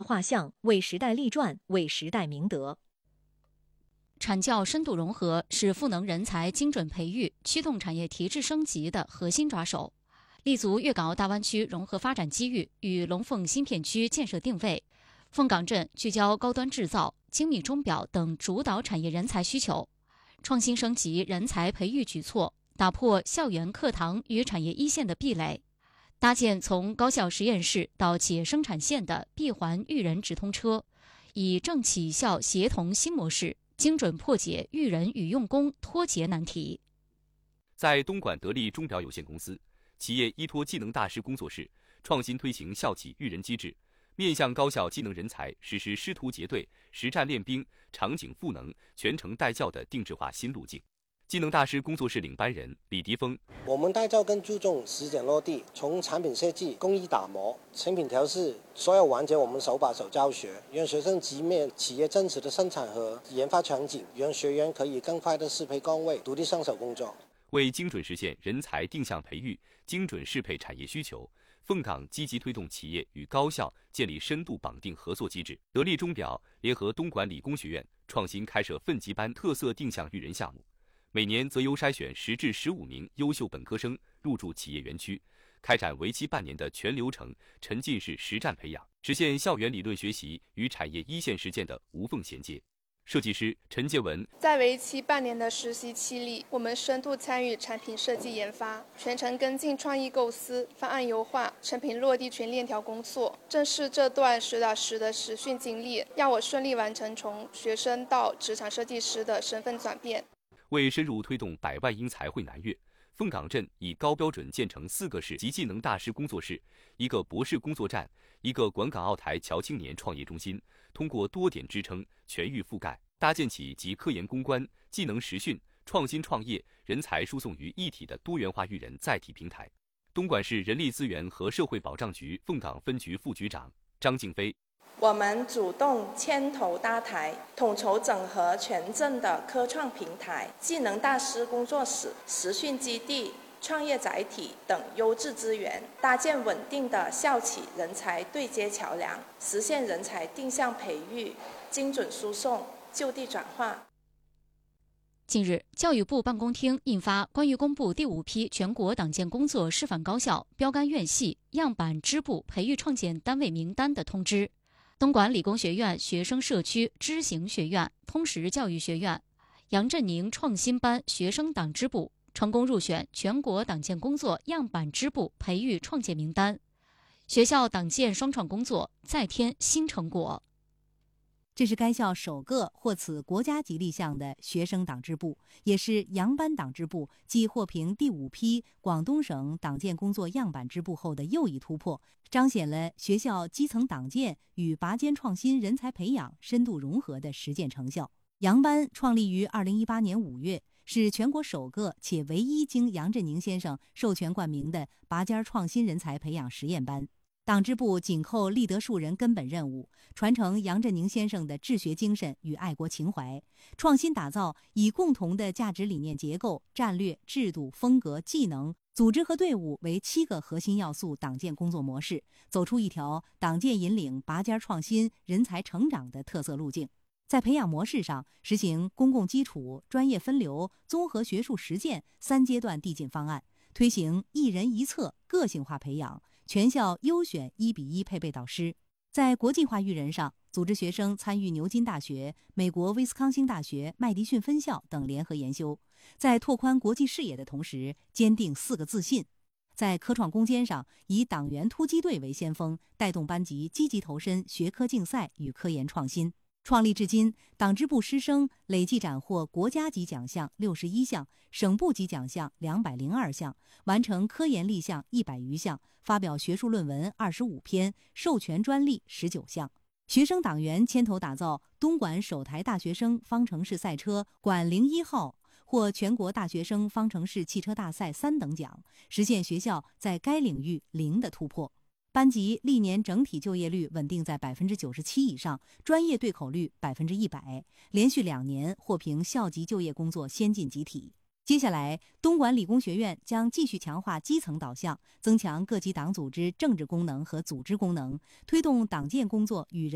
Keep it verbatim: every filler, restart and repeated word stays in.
画像，为时代立传，为时代明德。 产教深度融合是赋能人才精准培育、驱动产业提质升级的核心抓手，立足粤港澳大湾区融合发展机遇与龙凤新片区建设定位，凤岗镇聚焦高端制造、精密钟表等主导产业人才需求，创新升级人才培育举措，打破校园课堂与产业一线的壁垒，搭建从高校实验室到企业生产线的闭环育人直通车，以政企校协同新模式，精准破解育人与用工脱节难题。 在东莞得力钟表有限公司，企业依托技能大师工作室，创新推行校企育人机制，面向高校技能人才实施师徒结对、实战练兵、场景赋能、全程带教的定制化新路径。技能大师工作室领班人李迪峰： 我们带教更注重实践落地，从产品设计、工艺打磨、成品调试，所有环节我们手把手教学，让学生直面企业真实的生产和研发场景，让学员可以更快的适配岗位，独立上手工作。 为精准实现人才定向培育、精准适配产业需求，凤岗积极推动企业与高校建立深度绑定合作机制。得力钟表联合东莞理工学院创新开设分级班特色定向育人项目，每年择优筛选十至十五名优秀本科生入驻企业园区，开展为期半年的全流程沉浸式实战培养，实现校园理论学习与产业一线实践的无缝衔接。设计师陈洁文： 在为期半年的实习期里，我们深度参与产品设计研发，全程跟进创意构思、方案优化、成品落地全链条工作。正是这段实打实的实训经历，让我顺利完成从学生到职场设计师的身份转变。 为深入推动百万英才汇南粤，凤岗镇以高标准建成四个市级技能大师工作室，一个博士工作站，一个广港澳台侨青年创业中心，通过多点支撑，全域覆盖，搭建起集科研攻关、技能实训、创新创业、人才输送于一体的多元化育人载体平台。东莞市人力资源和社会保障局凤岗分局副局长张静飞： 我们主动牵头搭台，统筹整合全镇的科创平台、技能大师工作室、实训基地、创业载体等优质资源，搭建稳定的校企人才对接桥梁，实现人才定向培育、精准输送、就地转化。 近日，教育部办公厅印发关于公布第五批全国党建工作示范高校、标杆院系、样板支部培育创建单位名单的通知。东莞理工学院学生社区知行学院、通识教育学院、杨振宁创新班学生党支部成功入选全国党建工作样板支部培育创建名单，学校党建双创工作再添新成果。 这是该校首个获此国家级立项的学生党支部，也是杨班党支部继获评第五批广东省党建工作样板支部后的又一突破，彰显了学校基层党建与拔尖创新人才培养深度融合的实践成效。杨班创立于二零一八年五月，是全国首个且唯一经杨振宁先生授权冠名的拔尖创新人才培养实验班。党支部紧扣立德树人根本任务，传承杨振宁先生的治学精神与爱国情怀，创新打造以共同的价值理念结构、战略、制度、风格、技能、组织和队伍为七个核心要素党建工作模式，走出一条党建引领拔尖创新人才成长的特色路径。在培养模式上，实行公共基础、专业分流、综合学术实践三阶段递进方案，推行一人一策个性化培养，全校优选一比一配备导师。在国际化育人上，组织学生参与牛津大学、美国威斯康星大学麦迪逊分校等联合研修，在拓宽国际视野的同时，坚定四个自信。在科创攻坚上，以党员突击队为先锋，带动班级积极投身学科竞赛与科研创新。创立至今，党支部师生累计斩获国家级奖项六十一项，省部级奖项两百零二项，完成科研立项一百余项，发表学术论文二十五篇，授权专利十九项。学生党员牵头打造东莞首台大学生方程式赛车莞零一号，获全国大学生方程式汽车大赛三等奖，实现学校在该领域零的突破。班级历年整体就业率稳定在百分之九十七以上，专业对口率百分之一百，连续两年获评校级就业工作先进集体。接下来，东莞理工学院将继续强化基层导向，增强各级党组织政治功能和组织功能，推动党建工作与人